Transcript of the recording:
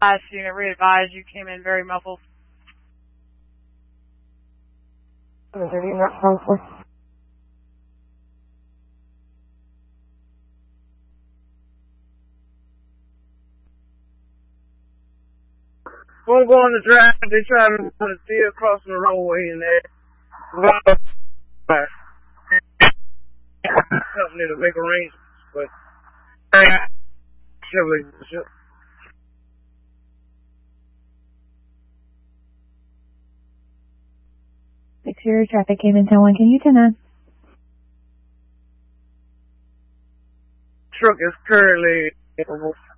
unit re-advised you came in very muffled. Won't go on the drive. They try to put a steer across the roadway in there. Something to make arrangements, but Exterior traffic came in 10-1. Can you 10-9? Truck is currently